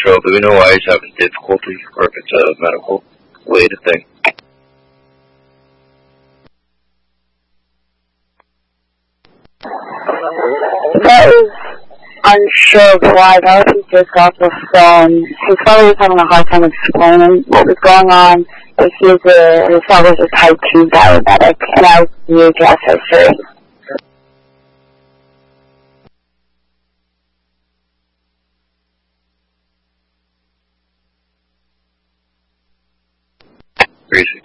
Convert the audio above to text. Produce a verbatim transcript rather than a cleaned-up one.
control. Do we know why he's having difficulty, or if it's a medical related thing? That is unsure of why. That was just off the phone. His father was having a hard time explaining what was going on. But he was a, his father was a type two diabetic, and I was new gas history. Crazy.